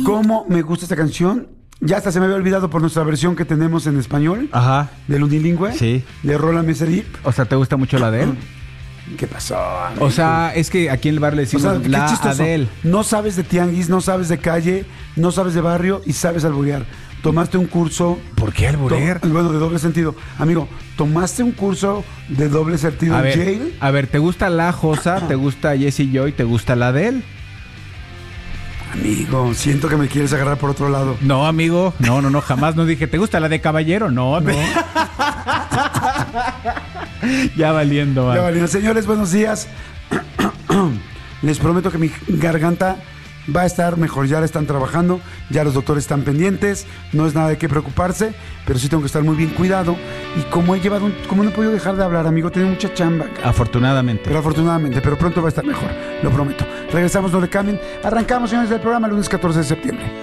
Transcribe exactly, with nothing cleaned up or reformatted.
¿Cómo me gusta esta canción? Ya hasta se me había olvidado por nuestra versión que tenemos en español. Ajá. Del unilingüe. Sí. De Rólame ese Deep. O sea, ¿te gusta mucho la de él? ¿Qué pasó, amigo? O sea, es que aquí en el bar le decimos O sea, qué la chistoso. Adele. No sabes de tianguis, no sabes de calle, no sabes de barrio y sabes alburear. Tomaste un curso... ¿Por qué alburear? To- bueno, de doble sentido. Amigo, tomaste un curso de doble sentido A en ver, Yale. a ver, ¿te gusta la Josa? ¿Te gusta Jessie Joy? ¿Te gusta la Adele? Amigo, siento que me quieres agarrar por otro lado. No, amigo. No, no, no, jamás no dije, ¿te gusta la de Caballero? No. No. Ya valiendo, Ya va. valió. Señores, buenos días. Les prometo que mi garganta va a estar mejor. Ya la están trabajando, ya los doctores están pendientes. No es nada de qué preocuparse, pero sí tengo que estar muy bien cuidado. Y como he llevado, un, como no he podido dejar de hablar, amigo, tengo mucha chamba. Afortunadamente. Pero afortunadamente, pero pronto va a estar mejor, lo prometo. Regresamos, no le cambien. Arrancamos, señores, del programa el lunes catorce de septiembre.